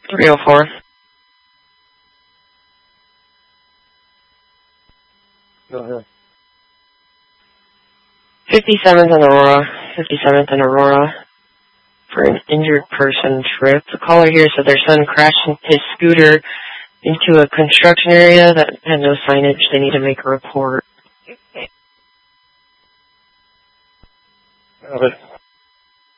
304. Go ahead. 57th and Aurora. 57th and Aurora. For an injured person trip. The caller here said their son crashed his scooter into a construction area that had no signage. They need to make a report. Got it.